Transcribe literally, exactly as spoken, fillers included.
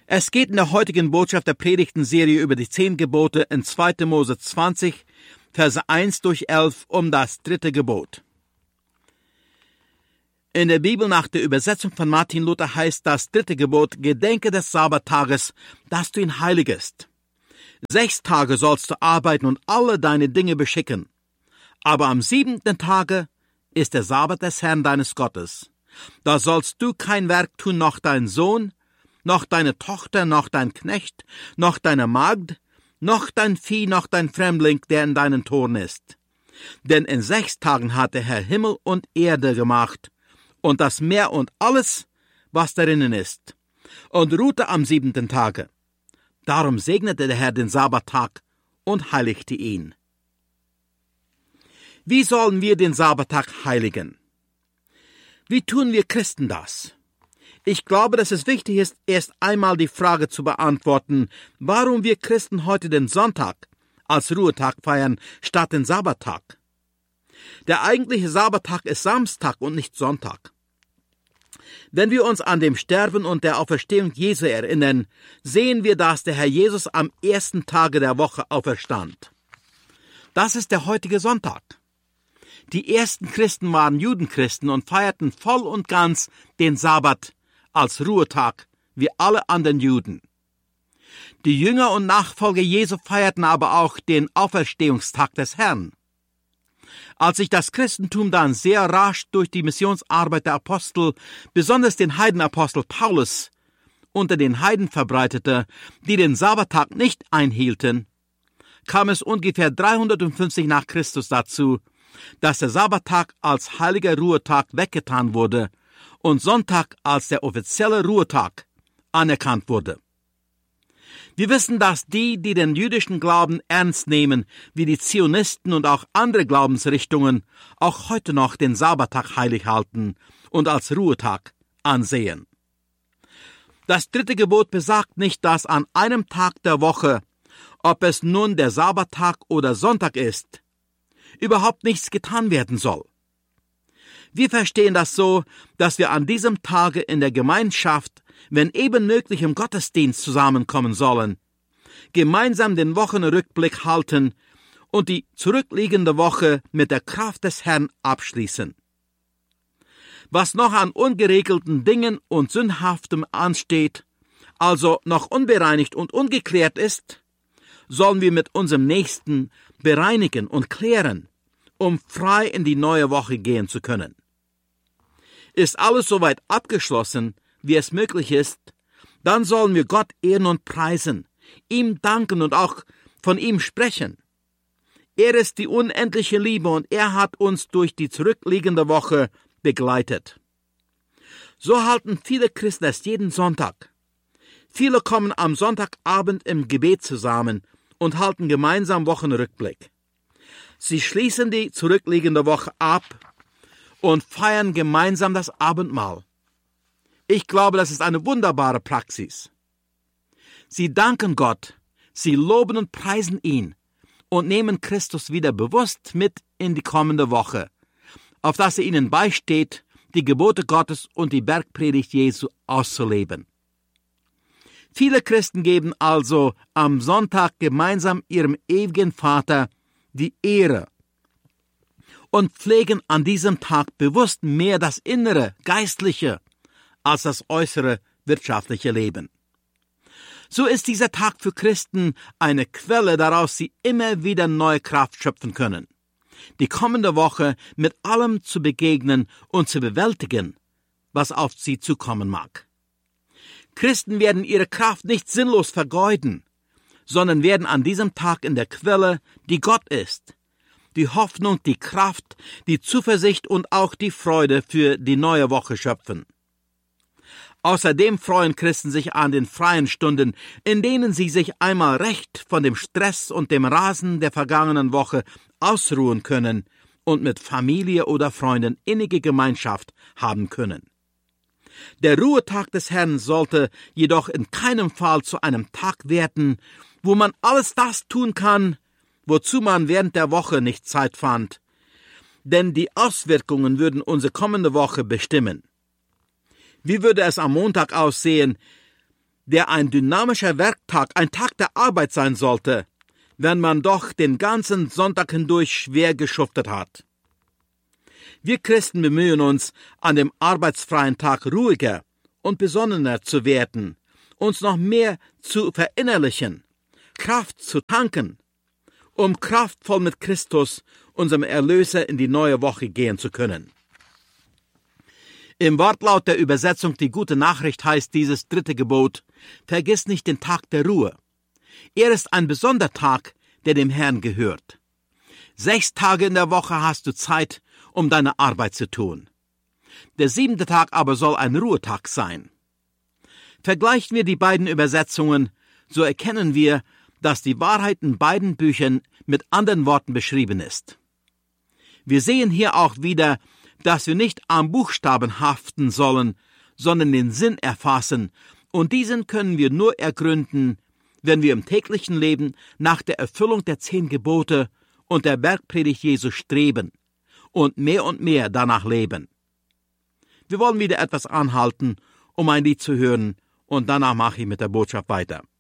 Es geht in der heutigen Botschaft der Predigtenserie über die zehn Gebote in zweiter Mose zwanzig, Verse eins durch elf um das dritte Gebot. In der Bibel nach der Übersetzung von Martin Luther heißt das dritte Gebot: Gedenke des Sabbattages, dass du ihn heiligest. Sechs Tage sollst du arbeiten und alle deine Dinge beschicken. Aber am siebenten Tage ist der Sabbat des Herrn deines Gottes. Da sollst du kein Werk tun, noch dein Sohn, noch deine Tochter, noch dein Knecht, noch deine Magd, noch dein Vieh, noch dein Fremdling, der in deinen Toren ist. Denn in sechs Tagen hat der Herr Himmel und Erde gemacht, und das Meer und alles, was darinnen ist, und ruhte am siebenten Tage. Darum segnete der Herr den Sabbattag und heiligte ihn. Wie sollen wir den Sabbattag heiligen? Wie tun wir Christen das? Ich glaube, dass es wichtig ist, erst einmal die Frage zu beantworten, warum wir Christen heute den Sonntag als Ruhetag feiern, statt den Sabbattag. Der eigentliche Sabbattag ist Samstag und nicht Sonntag. Wenn wir uns an dem Sterben und der Auferstehung Jesu erinnern, sehen wir, dass der Herr Jesus am ersten Tage der Woche auferstand. Das ist der heutige Sonntag. Die ersten Christen waren Judenchristen und feierten voll und ganz den Sabbat als Ruhetag, wie alle anderen Juden. Die Jünger und Nachfolger Jesu feierten aber auch den Auferstehungstag des Herrn. Als sich das Christentum dann sehr rasch durch die Missionsarbeit der Apostel, besonders den Heidenapostel Paulus, unter den Heiden verbreitete, die den Sabbattag nicht einhielten, kam es ungefähr dreihundertfünfzig nach Christus dazu, dass der Sabbattag als heiliger Ruhetag weggetan wurde und Sonntag als der offizielle Ruhetag anerkannt wurde. Wir wissen, dass die, die den jüdischen Glauben ernst nehmen, wie die Zionisten und auch andere Glaubensrichtungen, auch heute noch den Sabbattag heilig halten und als Ruhetag ansehen. Das dritte Gebot besagt nicht, dass an einem Tag der Woche, ob es nun der Sabbattag oder Sonntag ist, überhaupt nichts getan werden soll. Wir verstehen das so, dass wir an diesem Tage in der Gemeinschaft, wenn eben möglich im Gottesdienst zusammenkommen sollen, gemeinsam den Wochenrückblick halten und die zurückliegende Woche mit der Kraft des Herrn abschließen. Was noch an ungeregelten Dingen und Sündhaftem ansteht, also noch unbereinigt und ungeklärt ist, sollen wir mit unserem Nächsten bereinigen und klären, um frei in die neue Woche gehen zu können. Ist alles soweit abgeschlossen, wie es möglich ist, dann sollen wir Gott ehren und preisen, ihm danken und auch von ihm sprechen. Er ist die unendliche Liebe und er hat uns durch die zurückliegende Woche begleitet. So halten viele Christen es jeden Sonntag. Viele kommen am Sonntagabend im Gebet zusammen und halten gemeinsam Wochenrückblick. Sie schließen die zurückliegende Woche ab und feiern gemeinsam das Abendmahl. Ich glaube, das ist eine wunderbare Praxis. Sie danken Gott, sie loben und preisen ihn und nehmen Christus wieder bewusst mit in die kommende Woche, auf dass er ihnen beisteht, die Gebote Gottes und die Bergpredigt Jesu auszuleben. Viele Christen geben also am Sonntag gemeinsam ihrem ewigen Vater die Ehre und pflegen an diesem Tag bewusst mehr das innere, geistliche, als das äußere, wirtschaftliche Leben. So ist dieser Tag für Christen eine Quelle, daraus sie immer wieder neue Kraft schöpfen können, die kommende Woche mit allem zu begegnen und zu bewältigen, was auf sie zukommen mag. Christen werden ihre Kraft nicht sinnlos vergeuden, sondern werden an diesem Tag in der Quelle, die Gott ist, die Hoffnung, die Kraft, die Zuversicht und auch die Freude für die neue Woche schöpfen. Außerdem freuen Christen sich an den freien Stunden, in denen sie sich einmal recht von dem Stress und dem Rasen der vergangenen Woche ausruhen können und mit Familie oder Freunden innige Gemeinschaft haben können. Der Ruhetag des Herrn sollte jedoch in keinem Fall zu einem Tag werden, wo man alles das tun kann, wozu man während der Woche nicht Zeit fand, denn die Auswirkungen würden unsere kommende Woche bestimmen. Wie würde es am Montag aussehen, der ein dynamischer Werktag, ein Tag der Arbeit sein sollte, wenn man doch den ganzen Sonntag hindurch schwer geschuftet hat. Wir Christen bemühen uns, an dem arbeitsfreien Tag ruhiger und besonnener zu werden, uns noch mehr zu verinnerlichen, Kraft zu tanken, um kraftvoll mit Christus, unserem Erlöser, in die neue Woche gehen zu können. Im Wortlaut der Übersetzung Die gute Nachricht heißt dieses dritte Gebot: Vergiss nicht den Tag der Ruhe. Er ist ein besonderer Tag, der dem Herrn gehört. Sechs Tage in der Woche hast du Zeit, um deine Arbeit zu tun. Der siebente Tag aber soll ein Ruhetag sein. Vergleichen wir die beiden Übersetzungen, so erkennen wir, dass die Wahrheit in beiden Büchern mit anderen Worten beschrieben ist. Wir sehen hier auch wieder, dass wir nicht am Buchstaben haften sollen, sondern den Sinn erfassen, und diesen können wir nur ergründen, wenn wir im täglichen Leben nach der Erfüllung der zehn Gebote und der Bergpredigt Jesu streben und mehr und mehr danach leben. Wir wollen wieder etwas anhalten, um ein Lied zu hören, und danach mache ich mit der Botschaft weiter.